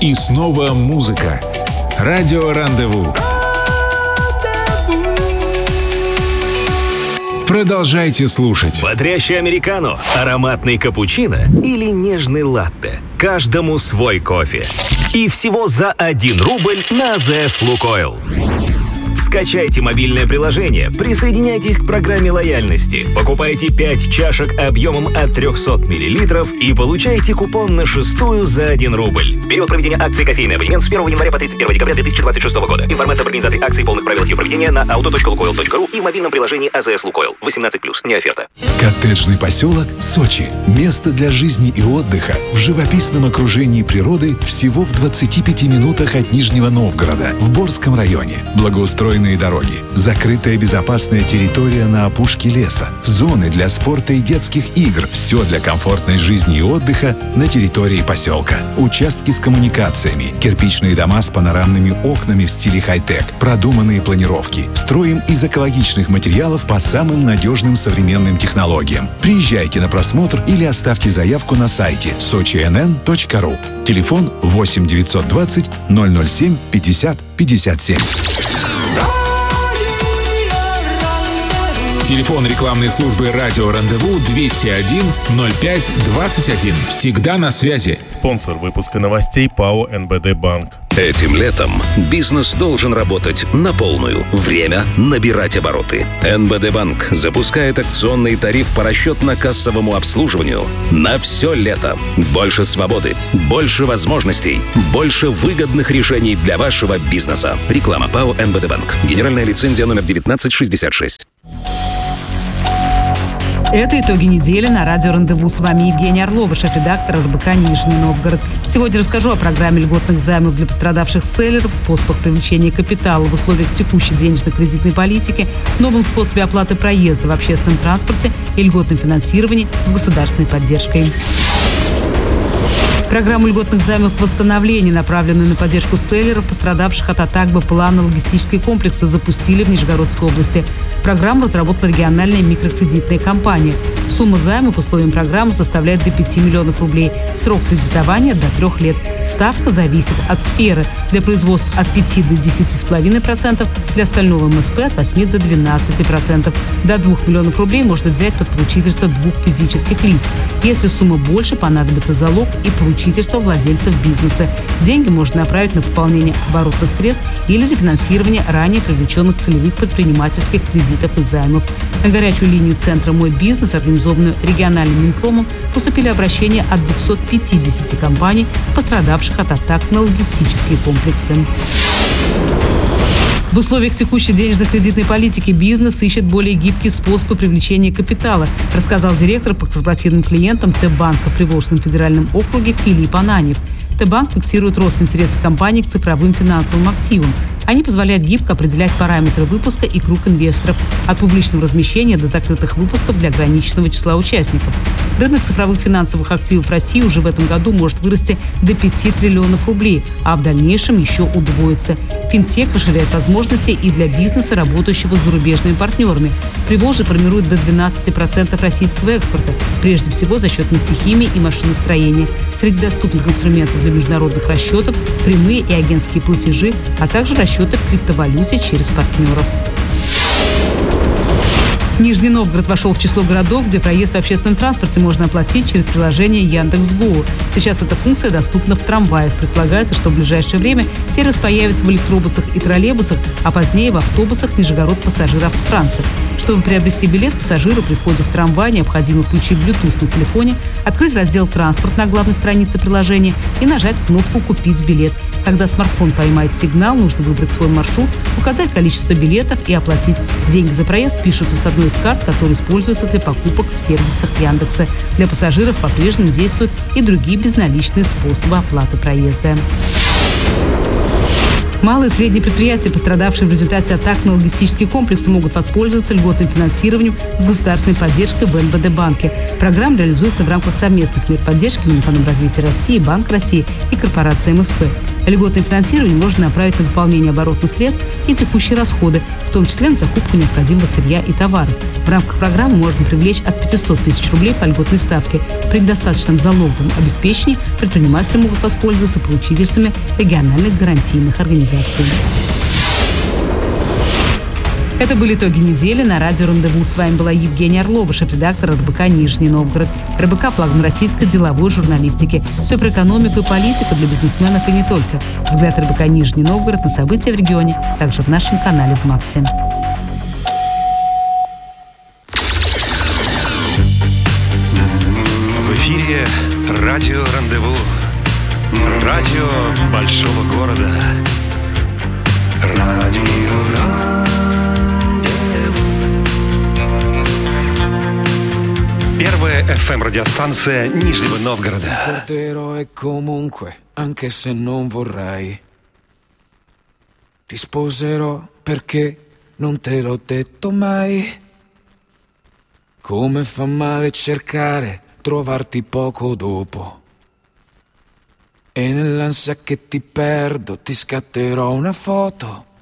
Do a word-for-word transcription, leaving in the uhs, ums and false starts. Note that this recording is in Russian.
И снова музыка. Радио Рандеву. Продолжайте слушать. Бодрящий американо, ароматный капучино или нежный латте. Каждому свой кофе. И всего за один рубль на АЗС Лукойл. Скачайте мобильное приложение, присоединяйтесь к программе лояльности, покупайте пять чашек объемом от триста миллилитров и получайте купон на шестую за один рубль. Период проведения акции «Кофейный абонемент» с первого января по тридцать первое декабря две тысячи двадцать шестого года. Информация об организации акции и полных правилах ее проведения на auto точка лукойл точка ру и в мобильном приложении АЗС Лукойл. восемнадцать плюс. Не оферта. Коттеджный поселок Сочи. Место для жизни и отдыха в живописном окружении природы всего в двадцати пяти минутах от Нижнего Новгорода в Борском районе. Благоустроенные дороги, закрытая безопасная территория на опушке леса, зоны для спорта и детских игр. Все для комфортной жизни и отдыха на территории поселка. Участки с коммуникациями, кирпичные дома с панорамными окнами в стиле хай-тек, продуманные планировки. Строим из экологичных материалов по самым надежным современным технологиям. Приезжайте на просмотр или оставьте заявку на сайте сочи эн эн точка ру. Телефон восемь девятьсот двадцать ноль ноль семь пятьдесят пятьдесят семь. Телефон рекламной службы «Радио Рандеву» двести один ноль пять двадцать один. Всегда на связи. Спонсор выпуска новостей ПАО эн бэ дэ Банк. Этим летом бизнес должен работать на полную. Время набирать обороты. эн бэ дэ Банк запускает акционный тариф по расчетно-кассовому обслуживанию на все лето. Больше свободы, больше возможностей, больше выгодных решений для вашего бизнеса. Реклама ПАО эн бэ дэ Банк. Генеральная лицензия номер девятнадцать шестьдесят шесть. Это итоги недели на радио Рандеву. С вами Евгения Орлова, шеф-редактор эр бэ ка Нижний Новгород. Сегодня расскажу о программе льготных займов для пострадавших селлеров, способах привлечения капитала в условиях текущей денежно-кредитной политики, новом способе оплаты проезда в общественном транспорте и льготном финансировании с государственной поддержкой. Программу льготных займов восстановления, направленную на поддержку селлеров, пострадавших от атак БПЛА-логистические комплексы, запустили в Нижегородской области. Программу разработала региональная микрокредитная компания. Сумма займа по условиям программы составляет до пяти миллионов рублей. Срок кредитования до трех лет. Ставка зависит от сферы. Для производств от пяти до десяти с половиной процентов, для остального эм эс пэ от восьми до двенадцати процентов. До двух миллионов рублей можно взять под поручительство двух физических лиц. Если сумма больше, понадобится залог и поручительство владельцев бизнеса. Деньги можно направить на пополнение оборотных средств или рефинансирование ранее привлеченных целевых предпринимательских кредитов и займов. На горячую линию Центра «Мой бизнес», организованную региональным Минпромом, поступили обращения от двухсот пятидесяти компаний, пострадавших от атак на логистические комплексы. В условиях текущей денежно-кредитной политики бизнес ищет более гибкие способы привлечения капитала, рассказал директор по корпоративным клиентам Т-банка в Приволжском федеральном округе Филипп Ананьев. Т-банк фиксирует рост интереса компаний к цифровым финансовым активам. Они позволяют гибко определять параметры выпуска и круг инвесторов, от публичного размещения до закрытых выпусков для ограниченного числа участников. Рынок цифровых финансовых активов в России уже в этом году может вырасти до пяти триллионов рублей, а в дальнейшем еще удвоится. Финтех расширяет возможности и для бизнеса, работающего с зарубежными партнерами. Приволжье формирует до двенадцати процентов российского экспорта, прежде всего за счет нефтехимии и машиностроения. Среди доступных инструментов для международных расчетов – прямые и агентские платежи, а также расчеты в криптовалюте через партнеров. Нижний Новгород вошел в число городов, где проезд в общественном транспорте можно оплатить через приложение Яндекс.Гоу. Сейчас эта функция доступна в трамваях. Предполагается, что в ближайшее время сервис появится в электробусах и троллейбусах, а позднее в автобусах Нижегород пассажиров транса. Чтобы приобрести билет, пассажиру при входе в трамвай необходимо включить Bluetooth на телефоне, открыть раздел «Транспорт» на главной странице приложения и нажать кнопку «Купить билет». Когда смартфон поймает сигнал, нужно выбрать свой маршрут, указать количество билетов и оплатить. Деньги за проезд пишутся с одной из карт, которые используются для покупок в сервисах Яндекса. Для пассажиров по-прежнему действуют и другие безналичные способы оплаты проезда. Малые и средние предприятия, пострадавшие в результате атак на логистические комплексы, могут воспользоваться льготным финансированием с государственной поддержкой в эн бэ дэ банке. Программа реализуется в рамках совместных мер поддержки Минэкономразвития России, Банк России и корпорации эм эс пэ. Льготное финансирование можно направить на выполнение оборотных средств и текущие расходы, в том числе на закупку необходимого сырья и товаров. В рамках программы можно привлечь от пятисот тысяч рублей по льготной ставке. При достаточном залоговом обеспечении предприниматели могут воспользоваться поручительствами региональных гарантийных организаций. Это были итоги недели на радио «Рандеву». С вами была Евгения Орлова, шеф-редактор РБК «Нижний Новгород». РБК – флагман российской деловой журналистики. Все про экономику и политику для бизнесменов и не только. Взгляд РБК «Нижний Новгород» на события в регионе, также в нашем канале в МАКСе. В эфире радио «Рандеву». Радио большого города. Радио Первая эф эм-радиостанция Нижнего Новгорода. Porterò e comunque, anche se non vorrei, ti sposerò perché non te l'ho detto mai. Come fa male cercare, trovarti poco dopo. E nell'ansia che ti perdo ti scatterò una foto